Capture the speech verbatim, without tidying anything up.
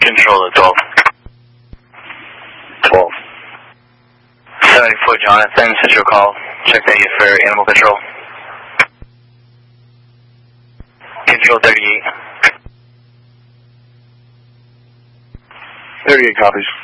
Control at twelve. twelve. seventy-four Jonathan, Central call. Check that you for animal control. Control thirty-eight. thirty-eight copies.